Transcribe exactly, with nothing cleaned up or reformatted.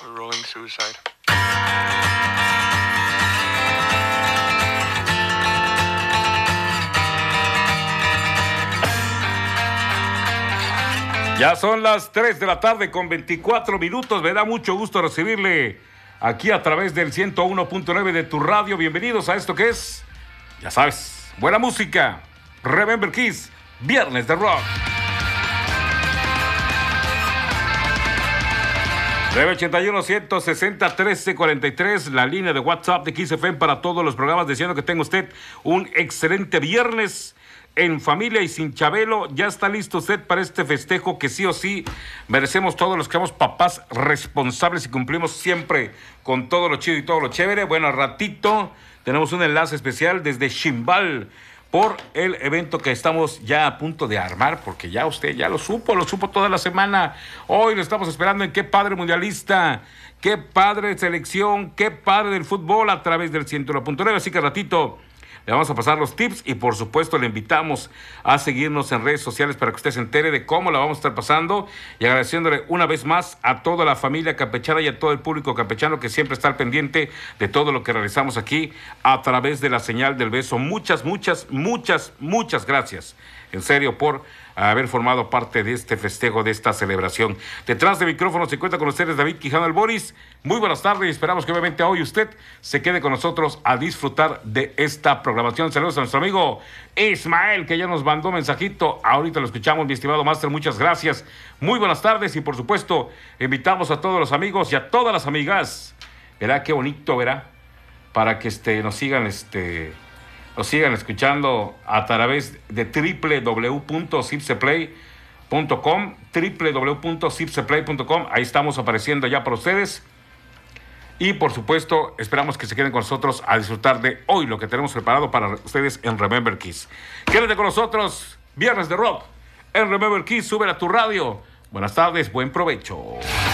Rolling Suicide. Ya son las tres de la tarde con veinticuatro minutos. Me da mucho gusto recibirle aquí a través del ciento uno punto nueve de tu radio. Bienvenidos a esto que es, ya sabes, buena música. Remember Kiss, Viernes de Rock. nueve ochenta y uno, ciento sesenta, trece cuarenta y tres, la línea de WhatsApp de Kiss F M para todos los programas, deseando que tenga usted un excelente viernes en familia y sin Chabelo. Ya está listo usted para este festejo que sí o sí merecemos todos los que somos papás responsables y cumplimos siempre con todo lo chido y todo lo chévere. Bueno, al ratito tenemos un enlace especial desde Chimbal por el evento que estamos ya a punto de armar, porque ya usted ya lo supo, lo supo toda la semana. Hoy lo estamos esperando en Qué Padre Mundialista, Qué Padre Selección, Qué Padre del Fútbol a través del ciento uno punto nueve. Así que al ratito le vamos a pasar los tips y por supuesto le invitamos a seguirnos en redes sociales para que usted se entere de cómo la vamos a estar pasando, y agradeciéndole una vez más a toda la familia campechana y a todo el público campechano que siempre está al pendiente de todo lo que realizamos aquí a través de la señal del beso. Muchas, muchas, muchas, muchas gracias. En serio, por haber formado parte de este festejo, de esta celebración. Detrás de micrófono se encuentra con ustedes David Quijano el Boris. Muy buenas tardes y esperamos que obviamente hoy usted se quede con nosotros a disfrutar de esta programación. Saludos a nuestro amigo Ismael, que ya nos mandó un mensajito. Ahorita lo escuchamos, mi estimado máster, muchas gracias. Muy buenas tardes y por supuesto invitamos a todos los amigos y a todas las amigas. Verá qué bonito, verá, para que este, nos sigan este... Nos sigan escuchando a través de doble u doble u doble u punto zipseplay punto com, doble u doble u doble u punto zipseplay punto com. Ahí estamos apareciendo ya para ustedes. Y por supuesto, esperamos que se queden con nosotros a disfrutar de hoy lo que tenemos preparado para ustedes en Remember Kiss. Quédate con nosotros, Viernes de Rock, en Remember Kiss. Sube a tu radio. Buenas tardes, buen provecho.